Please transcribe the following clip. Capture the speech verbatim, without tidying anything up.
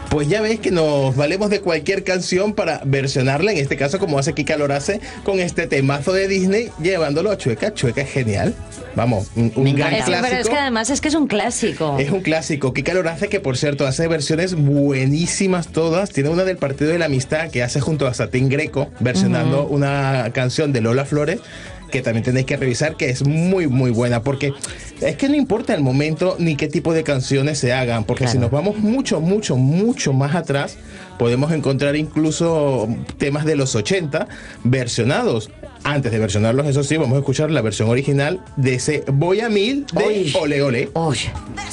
Pues ya ves que nos valemos de cualquier canción para versionarla, en este caso como hace Kika Lorace con este temazo de Disney, llevándolo a Chueca. Chueca es genial. Vamos, un, un gran Es, clásico. pero es que además es que es un clásico. Es un clásico. Kika Lorace, que por cierto hace versiones buenísimas todas. Tiene una del Partido de la Amistad que hace junto a Satín Greco, versionando uh-huh. una canción de Lola Flores, que también tenéis que revisar, que es muy muy buena, porque es que no importa el momento ni qué tipo de canciones se hagan, porque claro. si nos vamos mucho, mucho, mucho más atrás, podemos encontrar incluso temas de los ochenta versionados. Antes de versionarlos, eso sí, vamos a escuchar la versión original de ese Voy a Mil de Oye. Ole Ole. Oye.